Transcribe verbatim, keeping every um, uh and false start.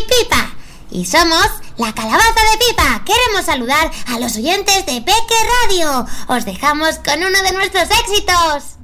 Pipa y somos la Calabaza de Pipa. Queremos saludar a los oyentes de Peque Radio. Os dejamos con uno de nuestros éxitos.